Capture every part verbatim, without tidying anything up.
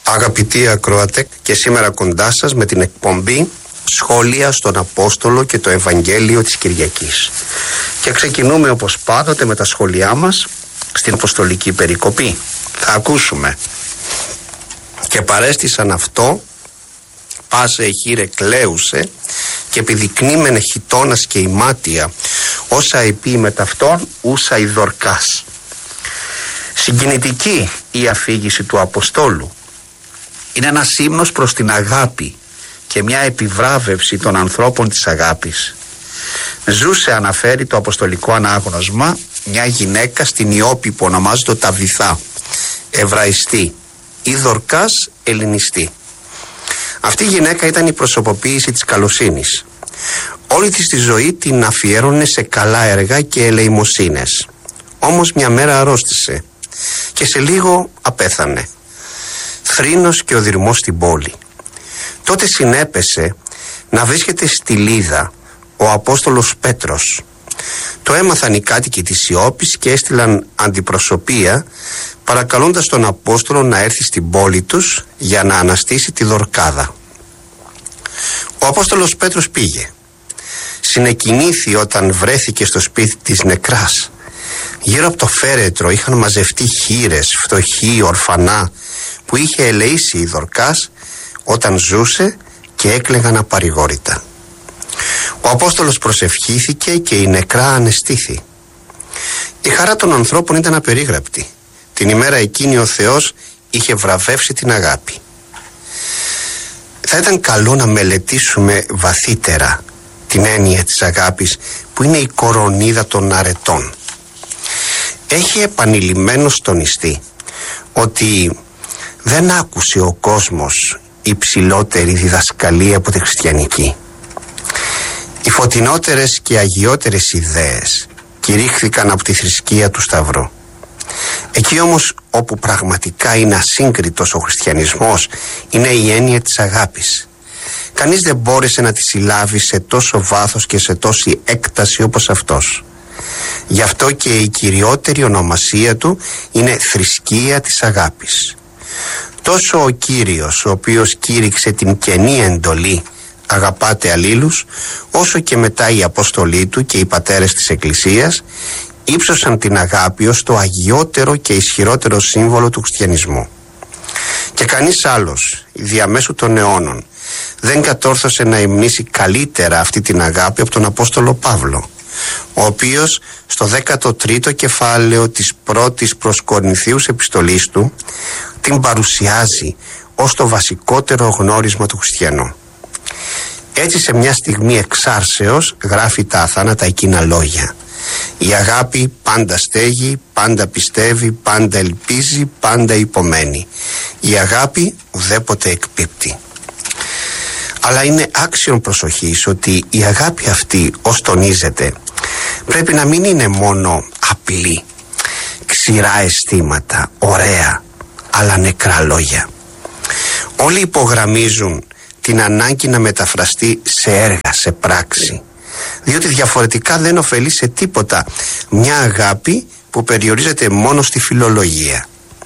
Αγαπητοί ακροατέ, και σήμερα κοντά σας με την εκπομπή Σχόλια στον Απόστολο και το Ευαγγέλιο της Κυριακής. Και ξεκινούμε όπως πάντοτε με τα σχόλιά μας στην Αποστολική Περικοπή. Θα ακούσουμε: «Και παρέστησαν αυτό, πάσε εχείρε κλαίουσε, και επιδεικνύμενε χιτώνας και ημάτια, όσα επί με ταυτόν ούσα η Δορκάς». Συγκινητική η αφήγηση του Αποστόλου. Είναι ένας ύμνος προς την αγάπη και μια επιβράβευση των ανθρώπων της αγάπης. Ζούσε, αναφέρει το αποστολικό ανάγνωσμα, μια γυναίκα στην Ιώπη που ονομάζεται Ταβιθά, Εβραϊστή, ή Δορκάς, Ελληνιστή. Αυτή η γυναίκα ήταν η προσωποποίηση της καλοσύνης. Όλη της τη ζωή την αφιέρωνε σε καλά έργα και ελεημοσύνες. Όμως μια μέρα αρρώστησε και σε λίγο απέθανε. Θρήνος και οδυρμός στην πόλη. Τότε συνέπεσε να βρίσκεται στη Λίδα ο Απόστολος Πέτρος. Το έμαθαν οι κάτοικοι της Ιώπης και έστειλαν αντιπροσωπεία παρακαλώντας τον Απόστολο να έρθει στην πόλη τους για να αναστήσει τη Δορκάδα. Ο Απόστολος Πέτρος πήγε. Συνεκινήθη όταν βρέθηκε στο σπίτι της νεκράς. Γύρω από το φέρετρο είχαν μαζευτεί χήρες, φτωχοί, ορφανά, που είχε ελεήσει η Δορκάς όταν ζούσε και έκλαιγαν απαρηγόρητα. Ο Απόστολος προσευχήθηκε και η νεκρά αναισθήθη. Η χαρά των ανθρώπων ήταν απερίγραπτη. Την ημέρα εκείνη ο Θεός είχε βραβεύσει την αγάπη. Θα ήταν καλό να μελετήσουμε βαθύτερα την έννοια της αγάπης, που είναι η κορονίδα των αρετών. Έχει επανειλημμένως τονιστεί ότι δεν άκουσε ο κόσμος υψηλότερη διδασκαλία από τη χριστιανική. Οι φωτεινότερες και αγιότερες ιδέες κηρύχθηκαν από τη θρησκεία του Σταυρού. Εκεί όμως όπου πραγματικά είναι ασύγκριτος ο χριστιανισμός είναι η έννοια της αγάπης. Κανείς δεν μπόρεσε να τη συλλάβει σε τόσο βάθος και σε τόση έκταση όπως αυτός. Γι' αυτό και η κυριότερη ονομασία του είναι θρησκεία της αγάπης. Τόσο ο Κύριος, ο οποίος κήρυξε την καινή εντολή «Αγαπάτε αλλήλους», όσο και μετά η αποστολή του και οι πατέρες της Εκκλησίας ύψωσαν την αγάπη ως το αγιότερο και ισχυρότερο σύμβολο του χριστιανισμού. Και κανείς άλλος, διαμέσου των αιώνων, δεν κατόρθωσε να υμνήσει καλύτερα αυτή την αγάπη από τον Απόστολο Παύλο, ο οποίος στο δέκατο τρίτο κεφάλαιο της πρώτης προς Κορινθίους επιστολής του την παρουσιάζει ως το βασικότερο γνώρισμα του χριστιανού. Έτσι, σε μια στιγμή εξάρσεως γράφει τα αθάνατα εκείνα λόγια: «Η αγάπη πάντα στέγει, πάντα πιστεύει, πάντα ελπίζει, πάντα υπομένει. Η αγάπη ουδέποτε εκπίπτει». Αλλά είναι άξιον προσοχής ότι η αγάπη αυτή, ως τονίζεται, πρέπει να μην είναι μόνο απλή, ξηρά αισθήματα, ωραία, αλλά νεκρά λόγια. Όλοι υπογραμμίζουν την ανάγκη να μεταφραστεί σε έργα, σε πράξη, διότι διαφορετικά δεν ωφελεί σε τίποτα μια αγάπη που περιορίζεται μόνο στη φιλολογία.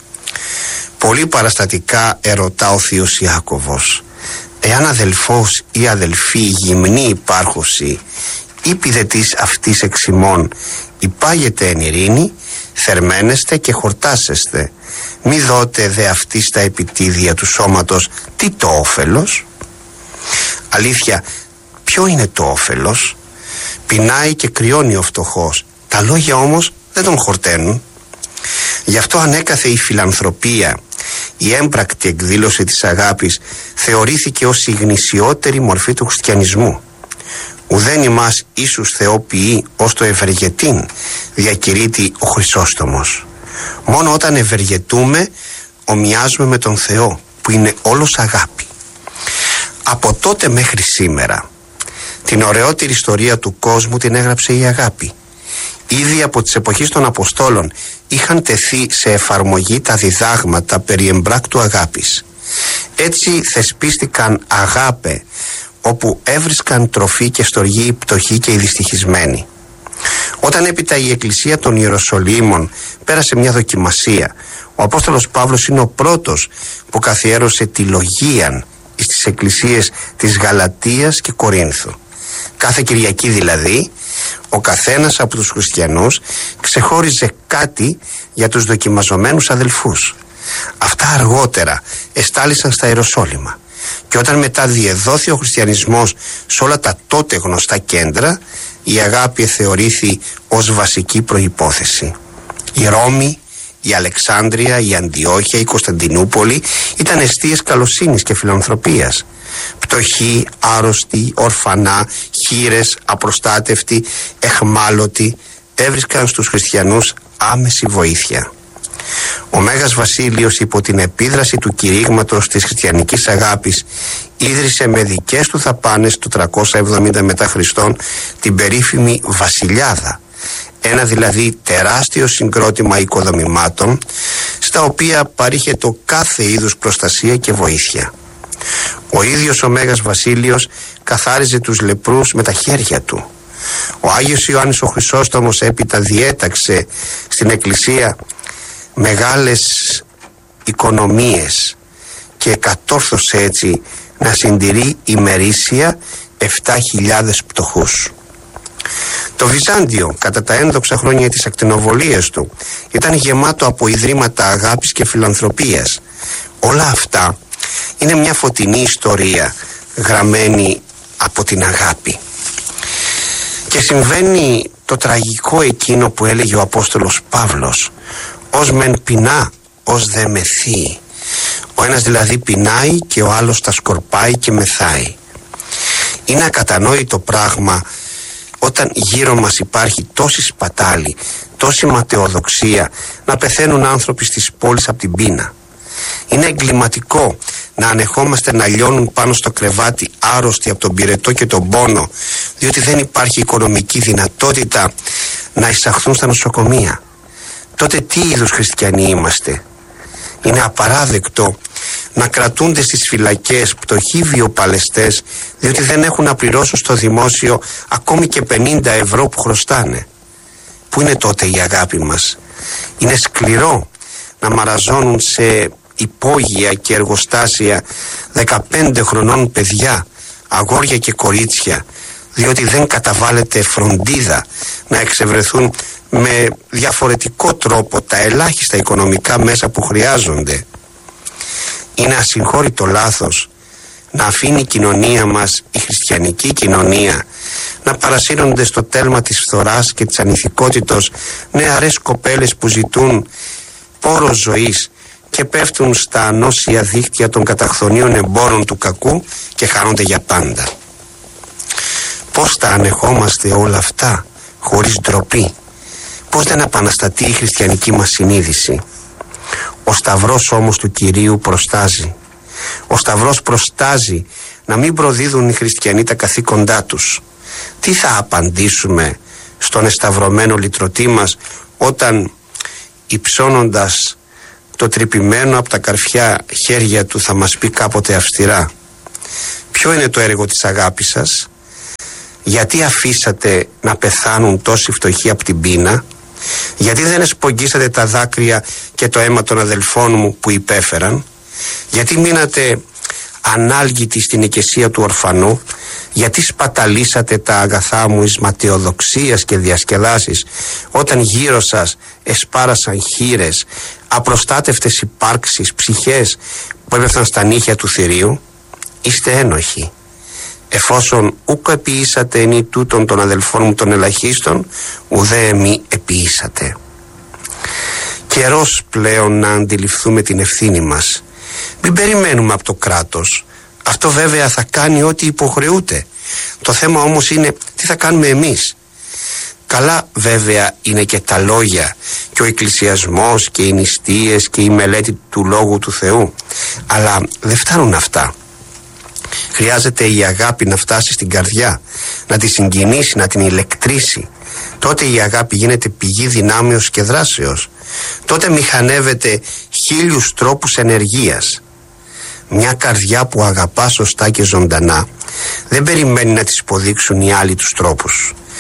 Πολύ παραστατικά ερωτά ο θείος Ιάκωβος: «Εάν αδελφός ή αδελφή γυμνή υπάρχουσι, ήπιδε της αυτής εξ ημών, υπάγεται εν ειρήνη, θερμαίνεστε και χορτάσεστε. Μη δώτε δε αυτή στα επιτίδια του σώματος τι το όφελος». Αλήθεια, ποιο είναι το όφελος? Πεινάει και κρυώνει ο φτωχός. Τα λόγια όμως δεν τον χορταίνουν. Γι' αυτό ανέκαθε η φιλανθρωπία, η έμπρακτη εκδήλωση της αγάπης, θεωρήθηκε ως η γνησιότερη μορφή του χριστιανισμού. Ουδέν ημάς ίσους θεοποιεί ως το ευεργετήν, διακηρύττει ο Χρυσόστομος. Μόνο όταν ευεργετούμε ομοιάζουμε με τον Θεό, που είναι όλος αγάπη. Από τότε μέχρι σήμερα την ωραιότερη ιστορία του κόσμου την έγραψε η αγάπη. Ήδη από τις εποχές των Αποστόλων είχαν τεθεί σε εφαρμογή τα διδάγματα περί εμπράκτου αγάπης. Έτσι θεσπίστηκαν αγάπε, όπου έβρισκαν τροφή και στοργή οι πτωχοί και οι δυστυχισμένοι. Όταν έπειτα η Εκκλησία των Ιεροσολύμων πέρασε μια δοκιμασία, ο Απόστολος Παύλος είναι ο πρώτος που καθιέρωσε τη λογίαν στις εκκλησίες της Γαλατίας και Κορίνθου. Κάθε Κυριακή δηλαδή, ο καθένας από τους χριστιανούς ξεχώριζε κάτι για τους δοκιμαζομένους αδελφούς. Αυτά αργότερα εστάλησαν στα Ιεροσόλυμα, και όταν μετά διεδόθη ο χριστιανισμός σε όλα τα τότε γνωστά κέντρα, η αγάπη θεωρήθη ως βασική προϋπόθεση. Η Ρώμη, η Αλεξάνδρεια, η Αντιόχεια, η Κωνσταντινούπολη ήταν εστίες καλοσύνης και φιλανθρωπίας. Πτωχοί, άρρωστοι, ορφανά, χήρες, απροστάτευτοι, εχμάλωτοι έβρισκαν στους χριστιανούς άμεση βοήθεια. Ο Μέγας Βασίλειος, υπό την επίδραση του κηρύγματος της χριστιανικής αγάπης, ίδρυσε με δικές του δαπάνες το τριακόσια εβδομήντα μετά Χριστόν την περίφημη Βασιλιάδα, ένα δηλαδή τεράστιο συγκρότημα οικοδομημάτων στα οποία παρήχε το κάθε είδους προστασία και βοήθεια. Ο ίδιος ο Μέγας Βασίλειος καθάριζε τους λεπρούς με τα χέρια του. Ο Άγιος Ιωάννης ο Χρυσόστομος έπειτα διέταξε στην Εκκλησία μεγάλες οικονομίες και κατόρθωσε έτσι να συντηρεί ημερήσια επτά χιλιάδες πτωχούς. Το Βυζάντιο, κατά τα ένδοξα χρόνια της ακτινοβολίας του, ήταν γεμάτο από ιδρύματα αγάπης και φιλανθρωπίας. Όλα αυτά είναι μια φωτεινή ιστορία γραμμένη από την αγάπη. Και συμβαίνει το τραγικό εκείνο που έλεγε ο Απόστολος Παύλος: «Ως μεν πεινά, ως δε μεθύει». Ο ένας δηλαδή πεινάει και ο άλλος τα σκορπάει και μεθάει. Είναι ακατανόητο πράγμα όταν γύρω μας υπάρχει τόση σπατάλη, τόση ματαιοδοξία, να πεθαίνουν άνθρωποι στις πόλεις από την πείνα. Είναι εγκληματικό να ανεχόμαστε να λιώνουν πάνω στο κρεβάτι άρρωστοι από τον πυρετό και τον πόνο, διότι δεν υπάρχει οικονομική δυνατότητα να εισαχθούν στα νοσοκομεία. Τότε τι είδους χριστιανοί είμαστε? Είναι απαράδεκτο να κρατούνται στις φυλακές πτωχοί βιοπαλαιστές, διότι δεν έχουν να πληρώσουν στο δημόσιο ακόμη και πενήντα ευρώ που χρωστάνε. Πού είναι τότε η αγάπη μας? Είναι σκληρό να μαραζώνουν σε υπόγεια και εργοστάσια δεκαπέντε χρονών παιδιά, αγόρια και κορίτσια, διότι δεν καταβάλλεται φροντίδα να εξευρεθούν με διαφορετικό τρόπο τα ελάχιστα οικονομικά μέσα που χρειάζονται. Είναι ασυγχώρητο λάθος να αφήνει η κοινωνία μας, η χριστιανική κοινωνία, να παρασύρονται στο τέλμα της φθοράς και της ανηθικότητος νεαρές κοπέλες που ζητούν πόρο ζωής και πέφτουν στα ανώσια δίκτυα των καταχθονίων εμπόρων του κακού και χάνονται για πάντα. Πώς τα ανεχόμαστε όλα αυτά χωρίς ντροπή? Πώς δεν επαναστατεί η χριστιανική μας συνείδηση? Ο Σταυρός όμως του Κυρίου προστάζει. Ο Σταυρός προστάζει να μην προδίδουν οι χριστιανοί τα καθήκοντά τους. Τι θα απαντήσουμε στον εσταυρωμένο λυτρωτή μας όταν, υψώνοντας το τρυπημένο από τα καρφιά χέρια του, θα μας πει κάποτε αυστηρά: ποιο είναι το έργο της αγάπης σας? Γιατί αφήσατε να πεθάνουν τόσοι φτωχοί από την πείνα? Γιατί δεν εσπογγίσατε τα δάκρυα και το αίμα των αδελφών μου που υπέφεραν? Γιατί μείνατε ανάλγητοι στην οικεσία του ορφανού? Γιατί σπαταλήσατε τα αγαθά μου εις ματαιοδοξίας και διασκεδάσεις, όταν γύρω σας εσπάρασαν χήρες, απροστάτευτες υπάρξεις, ψυχές που έπεφταν στα νύχια του θηρίου? Είστε ένοχοι. Εφόσον ούκο επιήσατε ενή τούτων των αδελφών μου των ελαχίστων, ουδέ εμεί επιήσατε. Καιρός πλέον να αντιληφθούμε την ευθύνη μας. Μην περιμένουμε από το κράτος. Αυτό βέβαια θα κάνει ό,τι υποχρεούται. Το θέμα όμως είναι τι θα κάνουμε εμείς. Καλά βέβαια είναι και τα λόγια και ο εκκλησιασμός και οι νηστείες και η μελέτη του Λόγου του Θεού, αλλά δεν φτάνουν αυτά. Χρειάζεται η αγάπη να φτάσει στην καρδιά, να τη συγκινήσει, να την ηλεκτρίσει. Τότε η αγάπη γίνεται πηγή δυνάμεως και δράσεως. Τότε μηχανεύεται χίλιους τρόπους ενεργείας. Μια καρδιά που αγαπά σωστά και ζωντανά δεν περιμένει να της υποδείξουν οι άλλοι τους τρόπους.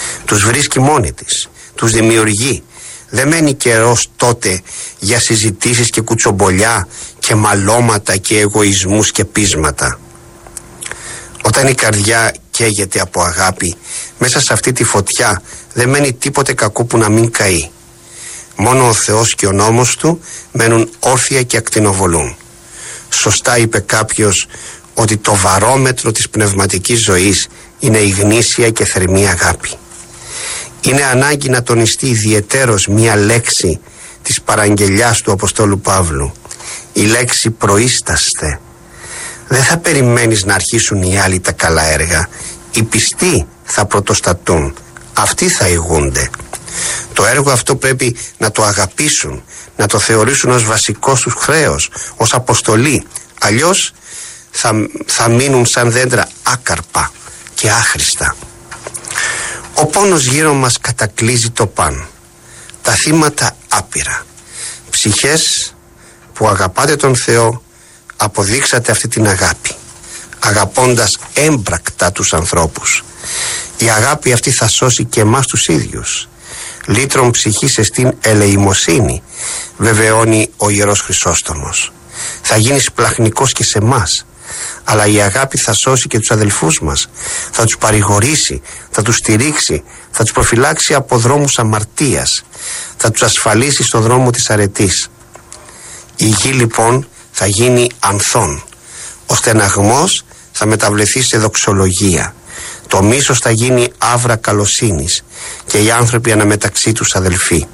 Τους βρίσκει μόνη της, τους δημιουργεί. Δεν μένει καιρός τότε για συζητήσεις και κουτσομπολιά και μαλώματα και εγωισμούς και πείσματα. Όταν η καρδιά καίγεται από αγάπη, μέσα σε αυτή τη φωτιά δεν μένει τίποτε κακό που να μην καεί. Μόνο ο Θεός και ο νόμος του μένουν όρθια και ακτινοβολούν. Σωστά είπε κάποιος ότι το βαρόμετρο της πνευματικής ζωής είναι η γνήσια και θερμή αγάπη. Είναι ανάγκη να τονιστεί ιδιαιτέρως μία λέξη της παραγγελιάς του Αποστόλου Παύλου. Η λέξη προείσταστε. Δεν θα περιμένεις να αρχίσουν οι άλλοι τα καλά έργα. Οι πιστοί θα πρωτοστατούν. Αυτοί θα ηγούνται. Το έργο αυτό πρέπει να το αγαπήσουν, να το θεωρήσουν ως βασικό τους χρέος, ως αποστολή. Αλλιώς θα, θα μείνουν σαν δέντρα άκαρπα και άχρηστα. Ο πόνος γύρω μας κατακλείζει το παν. Τα θύματα άπειρα. Ψυχές που αγαπάτε τον Θεό, αποδείξατε αυτή την αγάπη, αγαπώντας έμπρακτα τους ανθρώπους. Η αγάπη αυτή θα σώσει και εμάς τους ίδιους. Λύτρον ψυχής εστίν ελεημοσύνη, βεβαιώνει ο Ιερός Χρυσόστομος. Θα γίνεις πλαχνικός και σε εμάς, αλλά η αγάπη θα σώσει και τους αδελφούς μας, θα τους παρηγορήσει, θα τους στηρίξει, θα τους προφυλάξει από δρόμους αμαρτίας, θα τους ασφαλίσει στο δρόμο της αρετής. Η γη λοιπόν θα γίνει ανθών, ο στεναγμός θα μεταβληθεί σε δοξολογία, το μίσος θα γίνει άβρα καλοσύνης και οι άνθρωποι αναμεταξύ τους αδελφοί.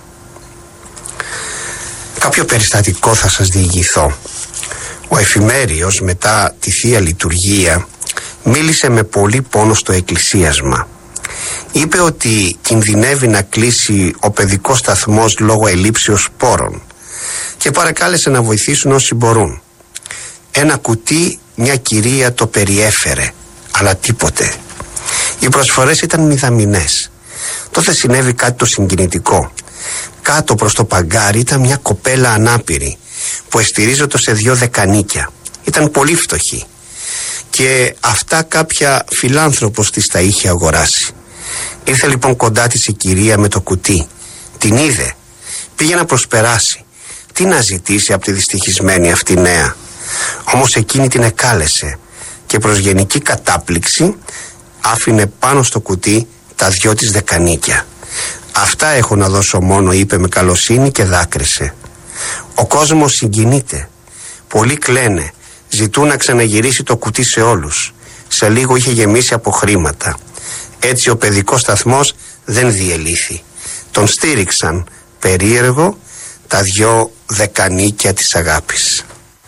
Κάποιο περιστατικό θα σας διηγηθώ. Ο εφημέριος μετά τη Θεία Λειτουργία μίλησε με πολύ πόνο στο εκκλησίασμα. Είπε ότι κινδυνεύει να κλείσει ο παιδικός σταθμός λόγω ελλείψεως πόρων και παρακάλεσε να βοηθήσουν όσοι μπορούν. Ένα κουτί μια κυρία το περιέφερε, αλλά τίποτε. Οι προσφορές ήταν μηδαμινές. Τότε συνέβη κάτι το συγκινητικό. Κάτω προς το παγκάρι ήταν μια κοπέλα ανάπηρη που εστηρίζεται σε δυο δεκανίκια. Ήταν πολύ φτωχή και αυτά κάποια φιλάνθρωπος της τα είχε αγοράσει. Ήρθε λοιπόν κοντά της η κυρία με το κουτί. Την είδε, πήγε να προσπεράσει. Τι να ζητήσει από τη δυστυχισμένη αυτή νέα. Όμως εκείνη την εκάλεσε και προς γενική κατάπληξη άφηνε πάνω στο κουτί τα δυο της δεκανίκια. Αυτά έχω να δώσω μόνο, είπε με καλοσύνη και δάκρυσε. Ο κόσμος συγκινείται. Πολλοί κλαίνε, ζητούν να ξαναγυρίσει το κουτί σε όλους. Σε λίγο είχε γεμίσει από χρήματα. Έτσι ο παιδικός σταθμός δεν διελήθη. Τον στήριξαν περίεργο τα δυο δεκανίκια της αγάπης.